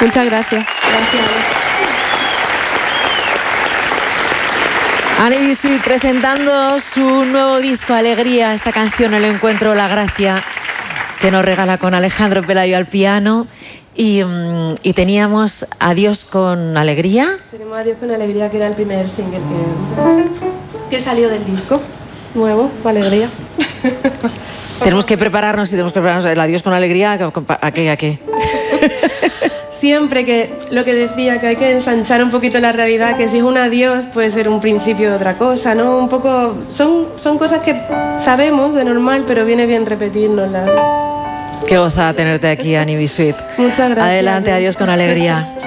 Muchas gracias. Gracias. Annie Bisuit presentando su nuevo disco Alegría, esta canción El Encuentro, la Gracia, que nos regala con Alejandro Pelayo al piano. Y teníamos Adiós con Alegría. Tenemos Adiós con Alegría, que era el primer single que salió del disco nuevo, con Alegría. Tenemos que prepararnos el Adiós con Alegría. ¿A qué? Siempre que lo que decía, que hay que ensanchar un poquito la realidad, que si es un adiós puede ser un principio de otra cosa, ¿no? Un poco, son cosas que sabemos de normal, pero viene bien repetirnoslas. Qué gozada tenerte aquí, Annie Bisuit. Muchas gracias. Adelante, Adiós con Alegría.